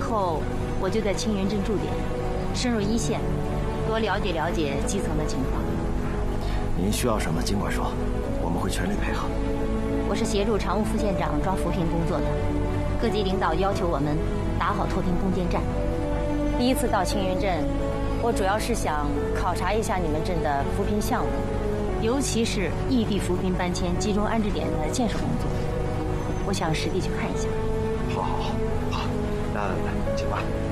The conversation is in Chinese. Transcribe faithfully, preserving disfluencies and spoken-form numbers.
后我就在青云镇驻点，深入一线，多了解了解基层的情况。 您需要什么尽管说，我们会全力配合。 我是协助常务副县长抓扶贫工作的，各级领导要求我们打好脱贫攻坚战。第一次到青云镇，我主要是想考察一下你们镇的扶贫项目，尤其是异地扶贫搬迁集中安置点的建设工作，我想实地去看一下。 好好好，好，那请吧。